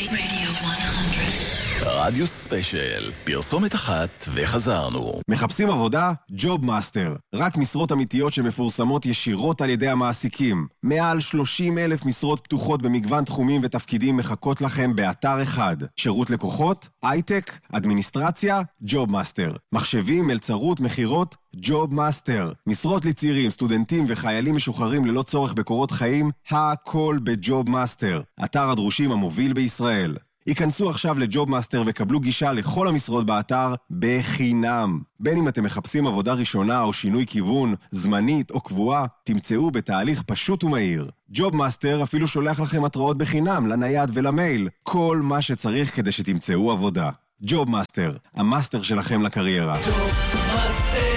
רדיו 100. רדיו ספיישל, פרסומת אחת וחזרנו. מחפשים עבודה? ג'וב מאסטר. רק משרות אמיתיות שמפורסמות ישירות על ידי המעסיקים. מעל 30,000 משרות פתוחות במגוון תחומים ותפקידים מחכות לכם באתר אחד. שירות לקוחות, הייטק, אדמיניסטרציה, ג'וב מאסטר. מחשבים, מלצרות, מחירות, ג'וב מאסטר. משרות לצעירים, סטודנטים וחיילים משוחררים ללא צורך בקורות חיים, הכל בג'וב מאסטר. אתר הדרושים המוביל בישראל. היכנסו עכשיו לג'וב מאסטר וקבלו גישה לכל המשרות באתר בחינם. בין אם אתם מחפשים עבודה ראשונה או שינוי כיוון, זמנית או קבועה, תמצאו בתהליך פשוט ומהיר. ג'וב מאסטר אפילו שולח לכם התראות בחינם לנייד ולמייל. כל מה שצריך כדי שתמצאו עבודה. ג'וב מאסטר, המאסטר שלכם לקריירה. ג'וב מאסטר